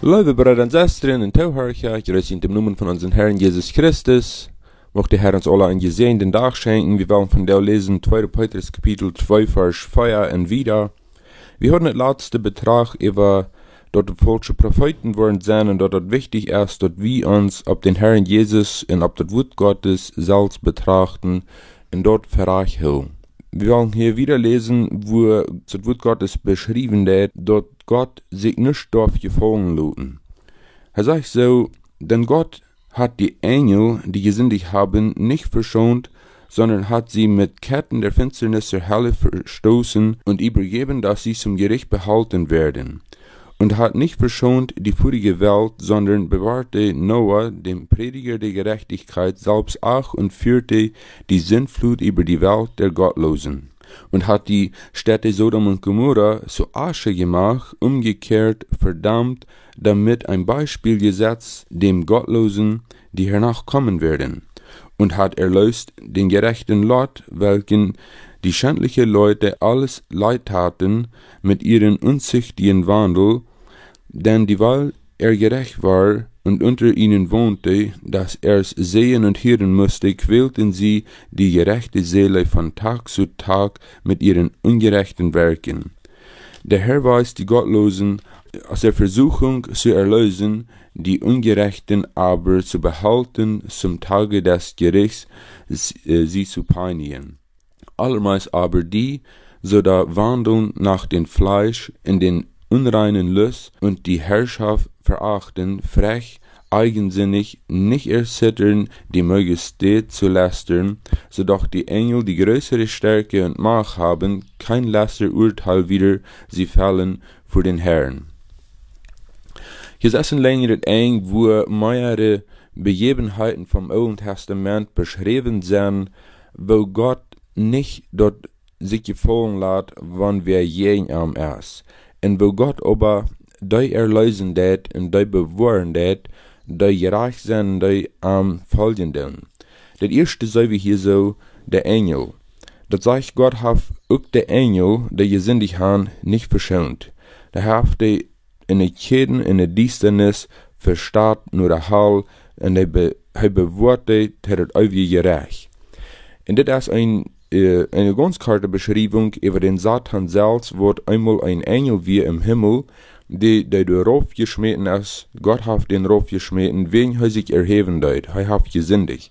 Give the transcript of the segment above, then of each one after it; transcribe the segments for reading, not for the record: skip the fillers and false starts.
Liebe Brüder und Schwestern in Tauhörcher, ich grüße in dem Namen von unserem Herrn Jesus Christus. Möchte der Herr uns alle einen gesegneten Tag schenken. Wir wollen von der lesen 2. Petrus Kapitel 2, Vers 4 und wieder. Wir haben das letzte Betrag über dort die falsche Propheten worden sein und dort wichtig ist, dass wir uns auf den Herrn Jesus und auf das Wort Gottes selbst betrachten und dort verreichen. Wir wollen hier wieder lesen, wo das Wort Gottes beschrieben wird, dass Gott sich nicht darf gefallen lassen. Er sagt so, denn Gott hat die Engel, die gesündigt haben, nicht verschont, sondern hat sie mit Ketten der Finsternis zur Hölle verstoßen und übergeben, dass sie zum Gericht behalten werden. Und hat nicht verschont die vorige Welt, sondern bewahrte Noah, dem Prediger der Gerechtigkeit, selbst auch und führte die Sintflut über die Welt der Gottlosen. Und hat die Städte Sodom und Gomorra zu Asche gemacht, umgekehrt verdammt, damit ein Beispiel gesetzt dem Gottlosen, die hernach kommen werden. Und hat erlöst den gerechten Lot, welchen die schändliche Leute alles Leid taten mit ihren unzüchtigen Wandel, denn dieweil er gerecht war und unter ihnen wohnte, dass er's sehen und hören musste, quälten sie die gerechte Seele von Tag zu Tag mit ihren ungerechten Werken. Der Herr weiß die Gottlosen aus der Versuchung zu erlösen, die Ungerechten aber zu behalten zum Tage des Gerichts, sie zu peinigen. Allermeist aber die, so da wandeln nach dem Fleisch in den unreinen Lust und die Herrschaft verachten, frech, eigensinnig, nicht erzittern, die Majestät zu lästern, so doch die Engel die größere Stärke und Macht haben, kein Lästerurteil wider sie fällen vor den Herrn. Hier ist ein längeres eng, wo mehrere Begebenheiten vom Alten Testament beschrieben sind, wo Gott nicht dort sich gefallen lässt, wann wir jeden am ist. Und wo Gott aber die erlösen det und die bewahren det, die gerecht sind, die am folgenden. Das erste sei wie hier so, der Engel. Das sagt Gott hat auch der Engel, die gesündigt haben, nicht verschont. Der hat die in der Käden, in der Düsternis, verstaat nur der Hall, und er bewahrt die, der ewige gerecht. Und das ist eine ganz karte Beschreibung über den Satan selbst, wird einmal ein Engel wie im Himmel, der darauf geschmeten ist. Gott hat den darauf geschmeten, wen er sich erheben deit. Er hat gesündigt.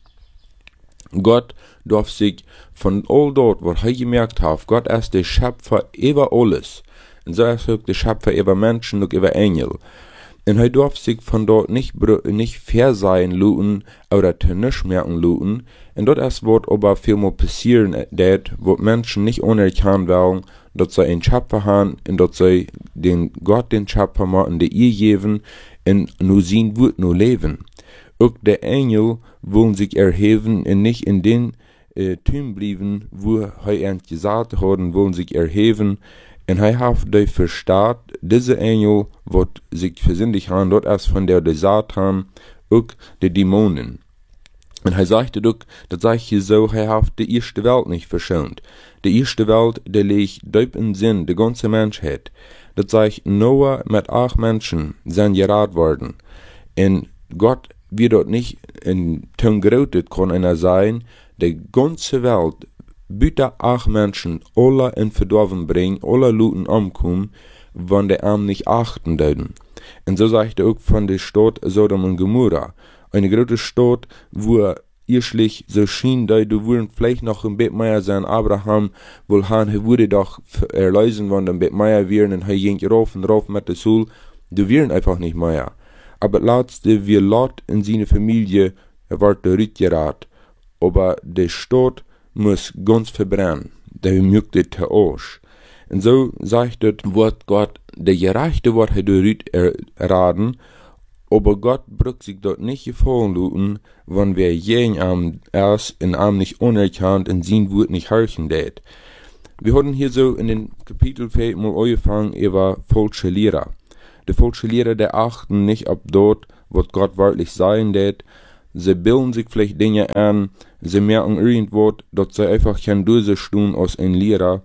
Gott darf sich von all dort, wo er gemerkt hat, Gott ist der Schöpfer über alles. Und so ist er der Schöpfer über Menschen und über Engel. Und er darf sich von dort nicht fair sein lassen oder nicht merken lassen. Und dort ist wird aber vielmal passieren, wo Menschen nicht anerkennen wollen, dass sie einen Schöpfer haben und dass sie den Gott den Schöpfer machen, der ihr geben und nur sein Wort nur leben. Auch der Engel wollen sich erheben und nicht in den Tüm bleiben, wo er gesagt hat, wollen sich erheben. Und er hat die verstaat, diese Engel, wird sich versündigt haben, dort erst von der Satan, auch die Dämonen. Und er sagte doch, das sage ich hier so, er hat die erste Welt nicht verschont. Die erste Welt, die liegt deep im Sinn, die ganze Menschheit. Das sage ich, Noah mit 8 Menschen sind gerat worden. Und Gott wird dort nicht in Ton gerotet, kann einer sein, die ganze Welt, bitte 8 Menschen, alle in Verdorben bringen, alle Luten umkommen, wenn die Armen nicht achten würden. Und so sagte auch von der Stadt Sodom und Gomorra. Eine große Stadt, wo erschlich so schien, da du würden vielleicht noch ein bisschen mehr sein, Abraham, wohl er würde doch erlösen, wenn ein bisschen mehr wären, und er ging rauf und rauf mit der Sul, du wären einfach nicht mehr. Aber letzte, wir Lot in seine Familie, wird der Rückgerat. Aber die Stadt muss ganz verbrennen, der möchte Theosch. Und so sagt das Wort Gott, der Gerechte wird er durch erraten, aber Gott braucht sich dort nicht gefallen lassen, wenn wir jeden Arm erst in Arm nicht unerkannt und sein Wort nicht hören det. Wir hatten hier so in den Kapitel 4 mal angefangen über falsche Lehrer. Die falsche Lehrer, die achten nicht ab dort, was Gott wirklich sagen det. Sie bilden sich vielleicht Dinge an, sie merken irgendwo, dass sie einfach kein durchstehen als ein Lehrer.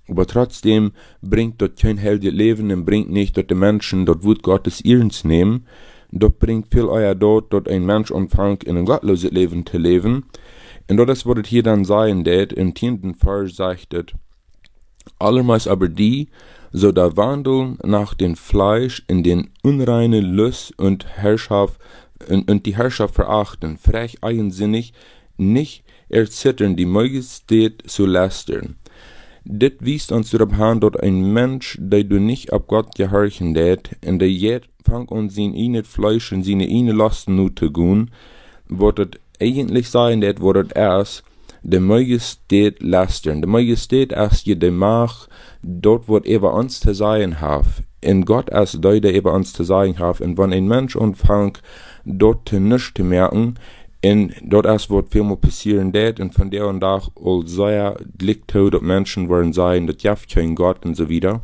Aber trotzdem bringt dort kein heldiges Leben und bringt nicht, dass die Menschen dort Wort Gottes ernst nehmen. Dort bringt viel eher dort ein Mensch anfängt, in ein gottloses Leben zu leben. Und das wird hier dann sein, dat im 10. Vers sagt es, allermeist aber die, so da wandeln nach dem Fleisch in den unreinen Lust und Herrschaft und die Herrschaft verachten, frech eigensinnig, nicht erzittern die Majestät zu lästern. Dit wiest uns darauf an, dass ein Mensch, der du nicht ab Gott gehorchen det, und der jet fang an sein eigenes Fleisch und seine eigene Lasten nu zu gehen, wird es eigentlich sein, dat wird es erst de Majestät lästern. De Majestät ist je de Macht, dort wird über uns zu sein have. In Gott ist der über uns zu sein have. Und wenn ein Mensch anfängt, dort nichts zu merken, und dort erst wird vielmal passieren, dat, und von der und Tag all sehr liegt tot, dass Menschen wollen sein, das jaft kein Gott und so wieder.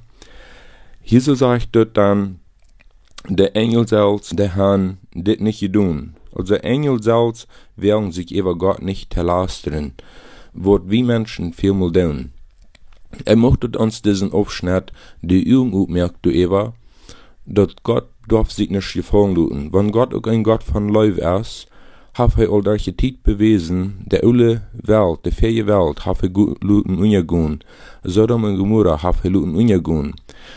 Hier so sagt dort dann, der Engel selbst, der haben dit nicht gedun. Also Engel selbst werden sich über Gott nicht verlasten, wird wie Menschen vielmal tun. Möchte uns diesen Aufschnitt die Augen aufmerken darüber, dass Gott darf sich nicht gefallen lassen. Wenn Gott auch ein Gott von Liebe ist, hat all solche Zeit bewiesen, der alle Welt, der freie Welt, hat luten ungegangen. Sodom und Gomorra hat luten ungegangen.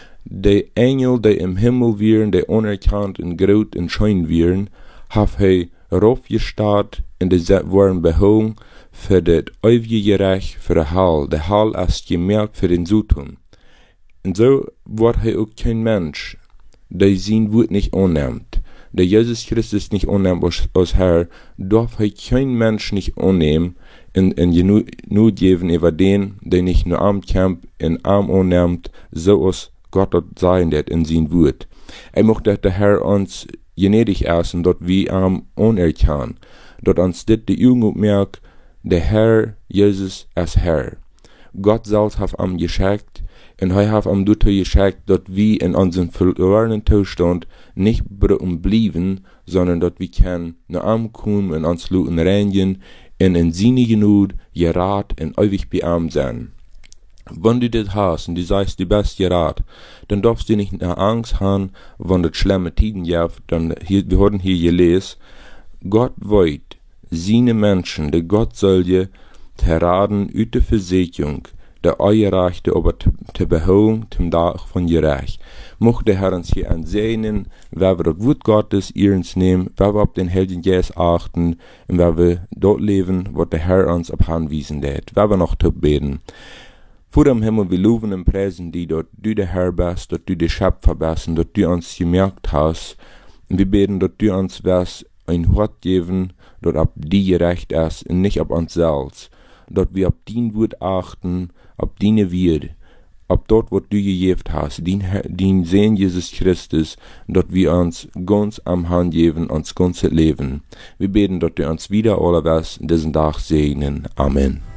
Die Engel, die im Himmel wären, die unerkannt und groß und schön wären, hat raufgestarrt und die waren behoben für das ewige Recht für den Heil. Der Heil ist gemerkt für den Südtum. Und so wird auch kein Mensch, der sein Wort nicht annimmt, der Jesus Christus nicht annimmt als Herr, darf kein Mensch nicht annehmen und Not geben über den, der nicht nur arm kämpft und arm annimmt, so als Gott dort sein wird in sein Wort. Möchte, dass der Herr uns gnädig ist und dort wie arm unerkannt, dort uns dit die Augen merkt, der Herr Jesus ist Herr. Gott selbst hat ihm geschenkt, und er hat ihm dazu geschenkt, dort wir in unserem verlorenen Zustand nicht blieben, sondern dort wir können nach ihm kommen und uns luten reinigen und in seine Genut gerat und ewig bei ihm sein. Wenn du das hast und du sagst, du bist gerat, dann darfst du nicht nach Angst haben, wenn das schlimme Tiden gibt. Wir haben hier gelesen, Gott wollt seine Menschen, der Gott soll je verraten ut der Versicherung, der euer Rechte aber zu beholen zum Tag von Gerecht. Mocht der Herr uns hier ansehen, wer wir das Wort Gottes ernst nehmen, wer wir auf den Heiligen Geist achten, und wer wir dort leben, wird der Herr uns abhanwiesen wird. Wer wir noch zu beten. Vor dem Himmel, wir loben und preisen die, dort du der Herr bist, dort du der Schöpfer bist, und dort du uns gemerkt hast. Und wir beten, dort du uns wirst ein Wort geben, dort ab die gerecht ist, und nicht ab uns selbst. Dort wir ab dein Wort achten, ab deine Wert, ab dort, wo du gegeben hast, dein Sehen Jesus Christus, dort wir uns ganz am Hand geben, uns ganze Leben. Wir beten, dort du uns wieder alle was diesen Tag segnen. Amen.